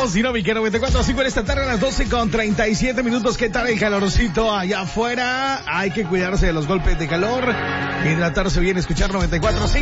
Somos Dinámica 94.5 en esta tarde a las 12:37. ¿Qué tal el calorcito allá afuera? Hay que cuidarse de los golpes de calor. Hidratarse bien, escuchar 94.5.